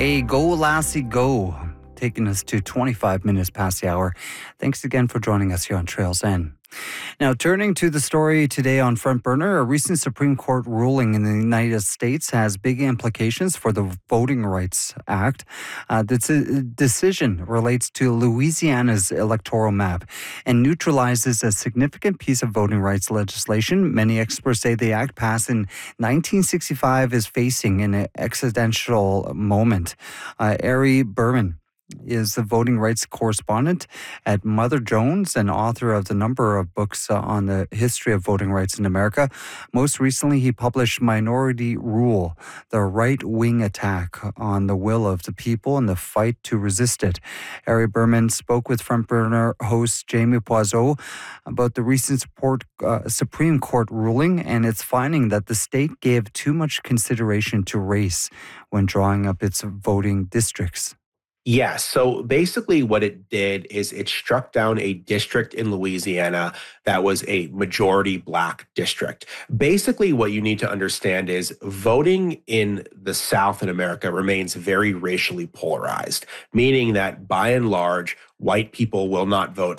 Hey, go Lassie go, taking us to 25 minutes past the hour. Thanks again for joining us here on Trails End. Now, turning to the story today on Front Burner, a recent Supreme Court ruling in the United States has big implications for the Voting Rights Act. The decision relates to Louisiana's electoral map and neutralizes a significant piece of voting rights legislation. Many experts say the act passed in 1965 is facing an existential moment. Ari Berman is the voting rights correspondent at Mother Jones and author of a number of books on the history of voting rights in America. Most recently, he published Minority Rule, the right-wing attack on the will of the people and the fight to resist it. Ari Berman spoke with Front Burner host Jamie Poiseau about the recent Supreme Court ruling and its finding that the state gave too much consideration to race when drawing up its voting districts. Yeah, so basically what it did is it struck down a district in Louisiana that was a majority Black district. Basically, what you need to understand is voting in the South in America remains very racially polarized, meaning that by and large, white people will not vote